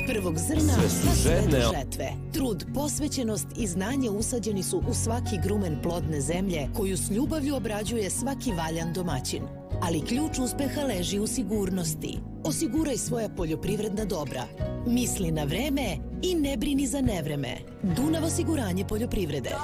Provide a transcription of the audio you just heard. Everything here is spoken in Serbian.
prvog zrna pa sve do žetve. Trud, posvećenost i znanje usađeni su u svaki grumen plodne zemlje koju s ljubavlju obrađuje svaki valjan domaćin. Ali ključ uspeha leži u sigurnosti. Osiguraj svoja poljoprivredna dobra. Misli na vreme i ne brini za nevreme. Dunav osiguranje poljoprivrede.